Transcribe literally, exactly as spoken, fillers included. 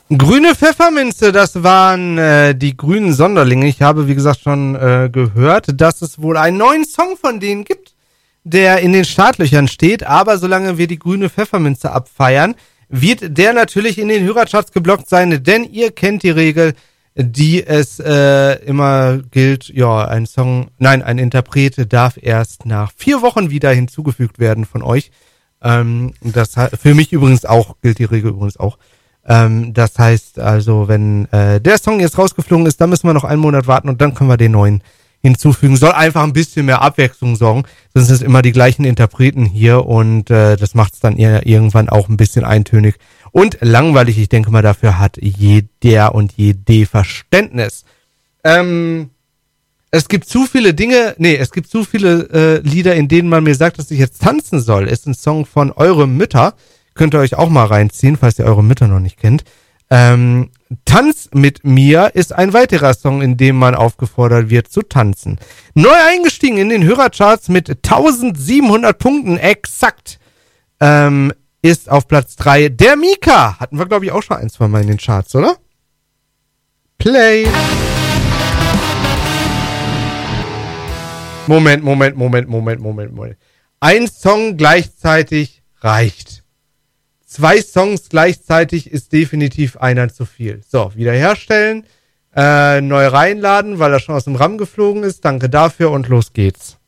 Grüne Pfefferminze, das waren äh, die grünen Sonderlinge. Ich habe, wie gesagt, schon äh, gehört, dass es wohl einen neuen Song von denen gibt, der in den Startlöchern steht. Aber solange wir die grüne Pfefferminze abfeiern, wird der natürlich in den Hörercharts geblockt sein. Denn ihr kennt die Regel, die es äh, immer gilt. Ja, ein Song, nein, ein Interpret darf erst nach vier Wochen wieder hinzugefügt werden von euch. Ähm, das für mich übrigens auch, gilt die Regel übrigens auch. Ähm, das heißt also, wenn äh, der Song jetzt rausgeflogen ist, dann müssen wir noch einen Monat warten und dann können wir den neuen hinzufügen. Soll einfach ein bisschen mehr Abwechslung sorgen, sonst sind es immer die gleichen Interpreten hier und äh, das macht es dann eher irgendwann auch ein bisschen eintönig und langweilig. Ich denke mal, dafür hat jeder und jede Verständnis. Ähm, es gibt zu viele Dinge, nee, es gibt zu viele äh, Lieder, in denen man mir sagt, dass ich jetzt tanzen soll. Ist ein Song von Eure Mütter. Könnt ihr euch auch mal reinziehen, falls ihr eure Mütter noch nicht kennt. Ähm, Tanz mit mir ist ein weiterer Song, in dem man aufgefordert wird zu tanzen. Neu eingestiegen in den Hörercharts mit eintausendsiebenhundert Punkten exakt ähm, ist auf Platz drei der Mika. Hatten wir, glaube ich, auch schon ein, zwei Mal in den Charts, oder? Play. Moment, Moment, Moment, Moment, Moment, Moment. Ein Song gleichzeitig reicht. Zwei Songs gleichzeitig ist definitiv einer zu viel. So, wiederherstellen, äh, neu reinladen, weil er schon aus dem RAM geflogen ist. Danke dafür und los geht's.